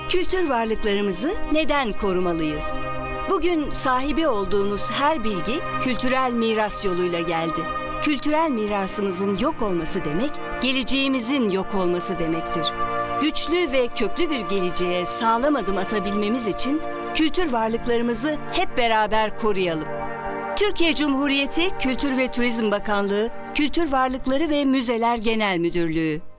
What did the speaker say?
Kültür varlıklarımızı neden korumalıyız? Bugün sahibi olduğumuz her bilgi kültürel miras yoluyla geldi. Kültürel mirasımızın yok olması demek, geleceğimizin yok olması demektir. Güçlü ve köklü bir geleceğe sağlam adım atabilmemiz için kültür varlıklarımızı hep beraber koruyalım. Türkiye Cumhuriyeti Kültür ve Turizm Bakanlığı, Kültür Varlıkları ve Müzeler Genel Müdürlüğü.